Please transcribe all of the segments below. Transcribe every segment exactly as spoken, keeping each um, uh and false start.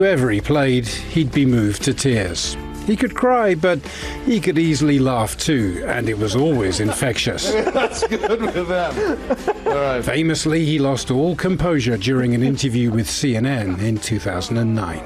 Wherever he played, he'd be moved to tears. He could cry, but he could easily laugh too, and it was always infectious. That's good with them. All right. Famously, he lost all composure during an interview with C N N in two thousand nine.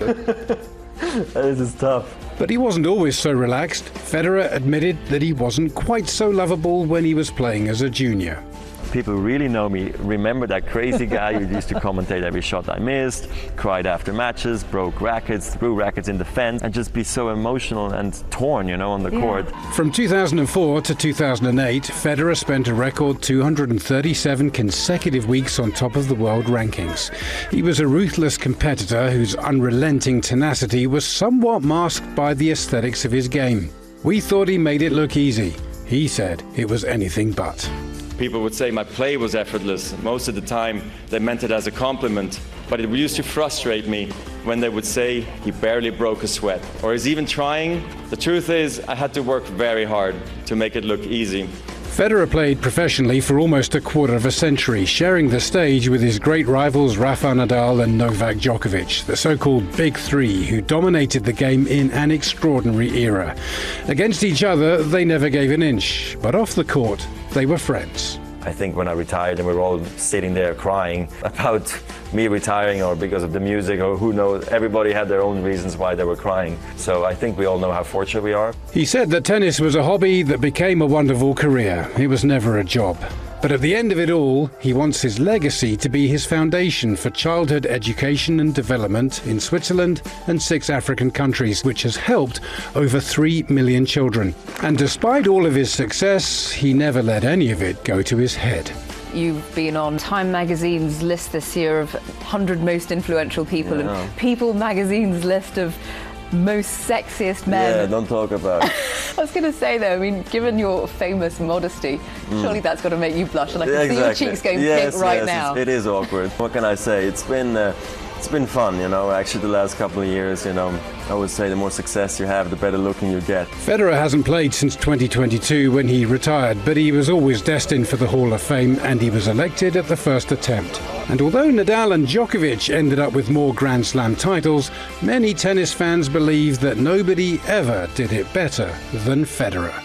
This is tough. But he wasn't always so relaxed. Federer admitted that he wasn't quite so lovable when he was playing as a junior. People who really know me remember that crazy guy who used to commentate every shot I missed, cried after matches, broke rackets, threw rackets in the fence, and just be so emotional and torn, you know, on the yeah. court. From two thousand four to two thousand eight, Federer spent a record two hundred thirty-seven consecutive weeks on top of the world rankings. He was a ruthless competitor whose unrelenting tenacity was somewhat masked by the aesthetics of his game. We thought he made it look easy. He said it was anything but. People would say my play was effortless. Most of the time they meant it as a compliment, but it used to frustrate me when they would say he barely broke a sweat or is even trying. The truth is I had to work very hard to make it look easy. Federer played professionally for almost a quarter of a century, sharing the stage with his great rivals Rafa Nadal and Novak Djokovic, the so-called Big Three, who dominated the game in an extraordinary era. Against each other, they never gave an inch, but off the court, they were friends. I think when I retired and we were all sitting there crying about me retiring or because of the music or who knows, everybody had their own reasons why they were crying. So I think we all know how fortunate we are. He said that tennis was a hobby that became a wonderful career. It was never a job. But at the end of it all, he wants his legacy to be his foundation for childhood education and development in Switzerland and six African countries, which has helped over three million children. And despite all of his success, he never let any of it go to his head. You've been on Time Magazine's list this year of one hundred most influential people, yeah. and People Magazine's list of most sexiest men. Yeah, don't talk about it. I was going to say though, I mean, given your famous modesty, mm. surely that's got to make you blush, and I can exactly. see your cheeks going yes, pink right yes, now. It is awkward. What can I say? It's been uh, it's been fun, you know. Actually, the last couple of years, you know, I would say the more success you have, the better looking you get. Federer hasn't played since twenty twenty-two when he retired, but he was always destined for the Hall of Fame, and he was elected at the first attempt. And although Nadal and Djokovic ended up with more Grand Slam titles, many tennis fans believe that nobody ever did it better than Federer.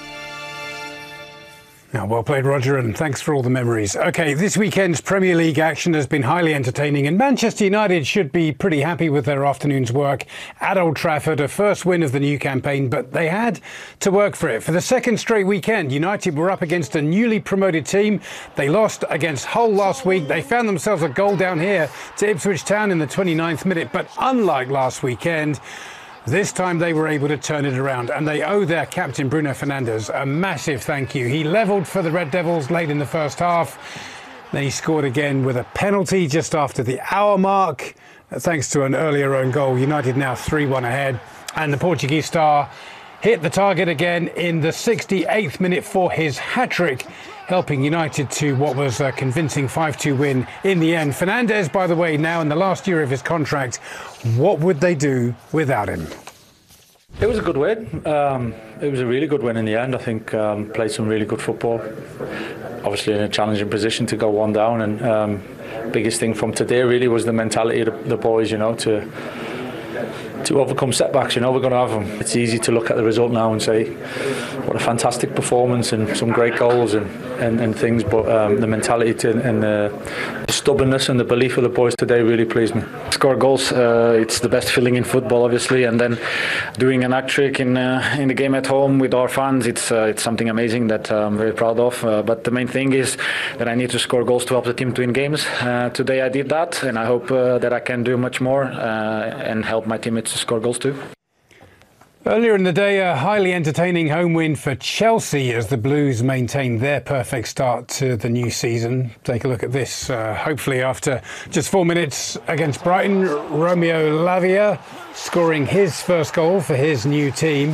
Now, well played, Roger, and thanks for all the memories. OK, this weekend's Premier League action has been highly entertaining, and Manchester United should be pretty happy with their afternoon's work at Old Trafford, a first win of the new campaign, but they had to work for it. For the second straight weekend, United were up against a newly promoted team. They lost against Hull last week. They found themselves a goal down here to Ipswich Town in the twenty-ninth minute, but unlike last weekend, this time they were able to turn it around, and they owe their captain Bruno Fernandes a massive thank you. He levelled for the Red Devils late in the first half. Then he scored again with a penalty just after the hour mark. Thanks to an earlier own goal, United now three one ahead. And the Portuguese star hit the target again in the sixty-eighth minute for his hat-trick, helping United to what was a convincing five two win in the end. Fernandes, by the way, now in the last year of his contract. What would they do without him? It was a good win. Um, it was a really good win in the end. I think um, played some really good football. Obviously in a challenging position to go one down. And um, biggest thing from today really was the mentality of the, the boys, you know, to to overcome setbacks. You know, we're going to have them. It's easy to look at the result now and say what a fantastic performance and some great goals and, and, and things, but um, the mentality to, and the stubbornness and the belief of the boys today really pleased me. Score goals, uh, it's the best feeling in football, obviously, and then doing an hat-trick in uh, in the game at home with our fans, it's uh, it's something amazing that uh, I'm very proud of. Uh, but the main thing is that I need to score goals to help the team to win games. Uh, today I did that, and I hope uh, that I can do much more uh, and help my teammates to score goals too. Earlier in the day, a highly entertaining home win for Chelsea as the Blues maintained their perfect start to the new season. Take a look at this. Uh, hopefully after just four minutes against Brighton, Romeo Lavia scoring his first goal for his new team.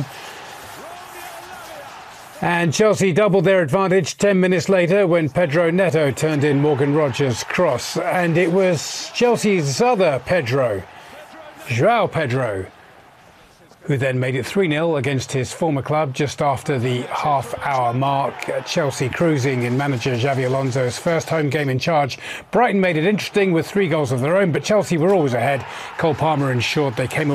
And Chelsea doubled their advantage ten minutes later when Pedro Neto turned in Morgan Rogers' cross. And it was Chelsea's other Pedro, João Pedro, who then made it three nil against his former club just after the half-hour mark. Chelsea cruising in manager Xabi Alonso's first home game in charge. Brighton made it interesting with three goals of their own, but Chelsea were always ahead. Cole Palmer ensured they came away